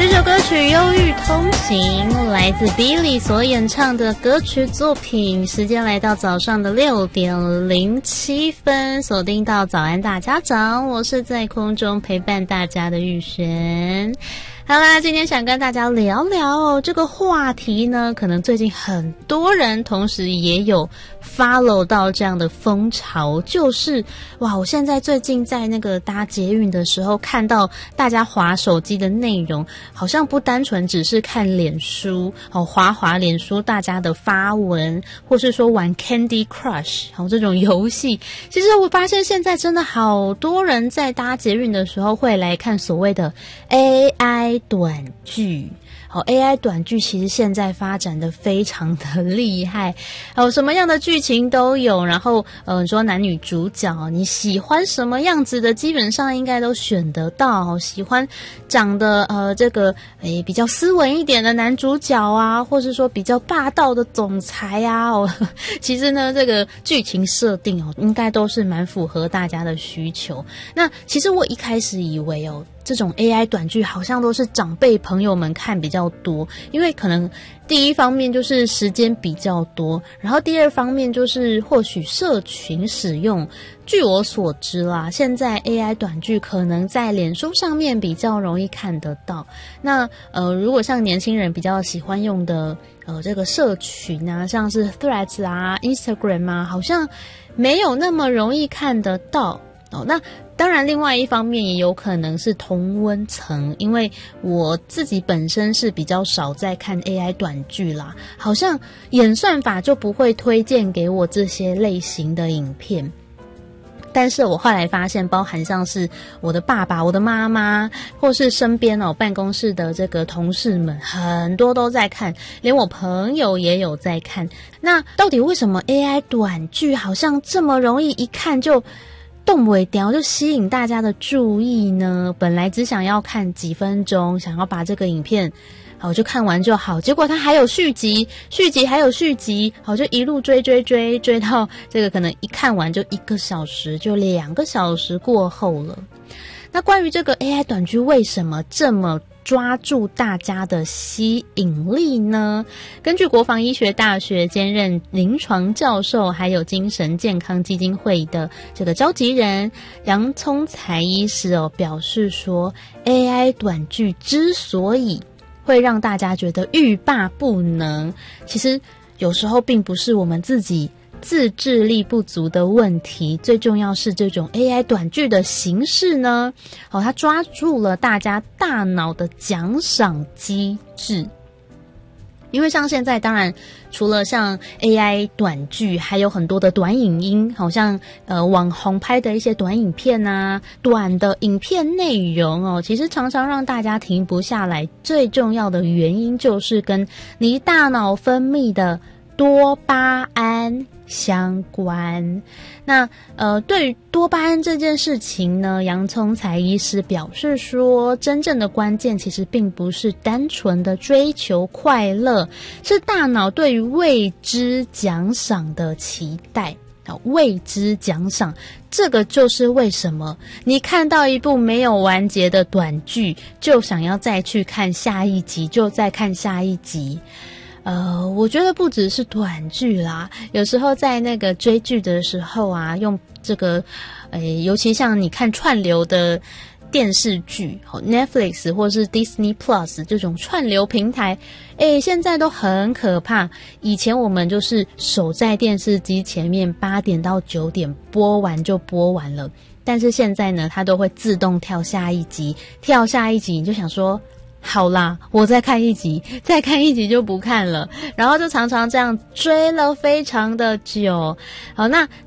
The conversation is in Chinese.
这首歌曲《忧郁通行》来自 Billy 所演唱的歌曲作品。时间来到早上的6:07，锁定到早安大家长，我是在空中陪伴大家的玉璇。好啦，今天想跟大家聊聊这个话题呢，可能最近很多人同时也有 follow 到这样的风潮，就是我现在最近在那个搭捷运的时候，看到大家滑手机的内容，好像不单纯只是看脸书，滑脸书大家的发文，或是说玩 Candy Crush 这种游戏。其实我发现现在真的好多人在搭捷运的时候会来看所谓的 AI 短剧。AI 短剧其实现在发展的非常的厉害，什么样的剧情都有，然后你说男女主角你喜欢什么样子的基本上应该都选得到，喜欢长得这个比较斯文一点的男主角啊，或是说比较霸道的总裁啊，其实呢这个剧情设定应该都是蛮符合大家的需求。那其实我一开始以为这种 AI 短剧好像都是长辈朋友们看比较多，因为可能第一方面就是时间比较多，然后第二方面就是或许社群使用。据我所知啦，现在 AI 短剧可能在脸书上面比较容易看得到。那如果像年轻人比较喜欢用的这个社群啊，像是 Threads 啦、Instagram 啊，好像没有那么容易看得到。那当然另外一方面也有可能是同温层，因为我自己本身是比较少在看 AI 短剧啦，好像演算法就不会推荐给我这些类型的影片。但是我后来发现，包含像是我的爸爸、我的妈妈，或是身边办公室的这个同事们，很多都在看，连我朋友也有在看。那到底为什么 AI 短剧好像这么容易一看就动不掉，就吸引大家的注意呢？本来只想要看几分钟，想要把这个影片就看完就好，结果它还有续集还有续集，就一路追到这个可能一看完就1个小时，就2个小时过后了。那关于这个 AI 短剧为什么这么抓住大家的吸引力呢？根据国防医学大学兼任临床教授还有精神健康基金会的这个召集人杨聪才医师表示说， AI 短剧之所以会让大家觉得欲罢不能，其实有时候并不是我们自己自制力不足的问题，最重要是这种 AI 短剧的形式呢，它抓住了大家大脑的奖赏机制。因为像现在当然除了像 AI 短剧，还有很多的短影音，好像网红拍的一些短影片啊，短的影片内容其实常常让大家停不下来，最重要的原因就是跟你大脑分泌的多巴胺相关。那对于多巴胺这件事情呢，杨聪才医师表示说，真正的关键其实并不是单纯的追求快乐，是大脑对于未知奖赏的期待。未知奖赏，这个就是为什么你看到一部没有完结的短剧，就想要再去看下一集，就再看下一集。我觉得不只是短剧啦，有时候在那个追剧的时候啊，用这个尤其像你看串流的电视剧 Netflix 或是 Disney Plus 这种串流平台，现在都很可怕。以前我们就是守在电视机前面8点到9点播完就播完了，但是现在呢，它都会自动跳下一集你就想说好啦，我再看一集就不看了，然后就常常这样追了非常的久。好，那